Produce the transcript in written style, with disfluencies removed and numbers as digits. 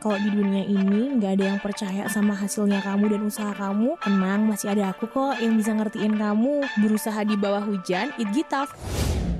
kalau di dunia ini nggak ada yang percaya sama hasilnya kamu dan usaha kamu, tenang, masih ada aku kok yang bisa ngertiin kamu. Berusaha di bawah hujan, it get tough.